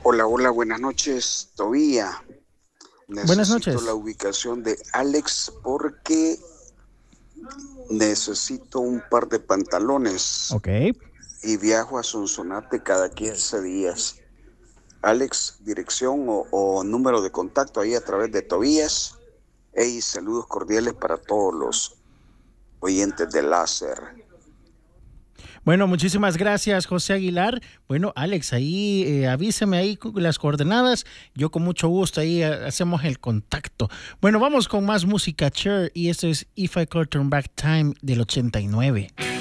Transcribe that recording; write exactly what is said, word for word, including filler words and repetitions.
Hola, hola, buenas noches, Tobía. Buenas Necesito la noches. ubicación de Alex porque necesito un par de pantalones Ok. y viajo a Sonsonate cada quince días. Alex, dirección o, o número de contacto ahí a través de Tobías. Hey, saludos cordiales para todos los oyentes de Láser. Bueno, muchísimas gracias, José Aguilar. Bueno, Alex, ahí eh, avíseme ahí con las coordenadas. Yo con mucho gusto ahí eh, hacemos el contacto. Bueno, vamos con más música, Cher, y esto es If I Could Turn Back Time del ochenta y nueve.